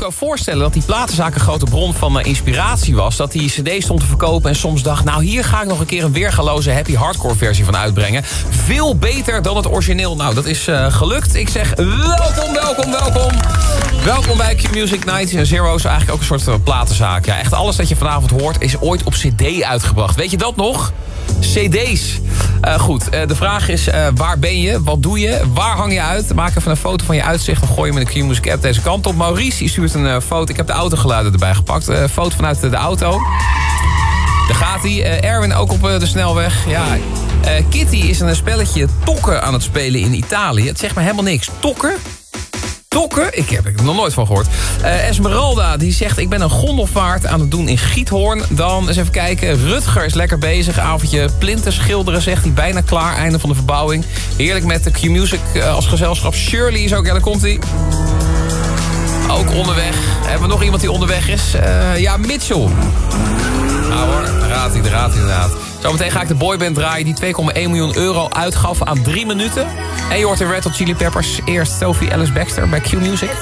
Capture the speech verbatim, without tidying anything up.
zo voorstellen dat die platenzaak een grote bron van uh, inspiratie was. Dat die cd stond te verkopen en soms dacht... nou, hier ga ik nog een keer een weergaloze happy hardcore versie van uitbrengen. Veel beter dan het origineel. Nou, dat is uh, gelukt. Ik zeg welkom, welkom, welkom. Welkom bij Q-Music Night. Zero is eigenlijk ook een soort uh, platenzaak. Ja, echt alles dat je vanavond hoort is ooit op cd uitgebracht. Weet je dat nog? cd's. Uh, goed, uh, de vraag is, uh, waar ben je? Wat doe je? Waar hang je uit? Maak even een foto van je uitzicht. Dan gooi je met de Q-Music app deze kant op. Maurice die stuurt een uh, foto. Ik heb de autogeluiden erbij gepakt. Uh, foto vanuit de, de auto. Daar gaat hij. Uh, Erwin ook op uh, de snelweg. Ja. Uh, Kitty is een spelletje tokken aan het spelen in Italië. Het zegt me helemaal niks. Tokken? Tokken? Ik heb er nog nooit van gehoord. Uh, Esmeralda die zegt, ik ben een gondelvaart aan het doen in Giethoorn. Dan eens even kijken. Rutger is lekker bezig. Avondje plinten schilderen, zegt hij. Bijna klaar. Einde van de verbouwing. Heerlijk met de Q-Music uh, als gezelschap. Shirley is ook, ja, daar komt hij. Ook onderweg. Hebben we nog iemand die onderweg is? Uh, ja, Mitchell. Nou hoor, daar gaat hij, daar gaat hij inderdaad. Zometeen ga ik de boyband draaien die twee komma één miljoen euro uitgaf aan drie minuten. En je hoort de Red Hot Chili Peppers. Eerst Sophie Ellis-Bextor bij Q-Music.